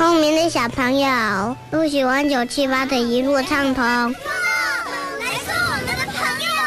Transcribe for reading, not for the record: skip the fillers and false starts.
聪明的小朋友，不喜欢978的一路畅通。 来做我们的朋友。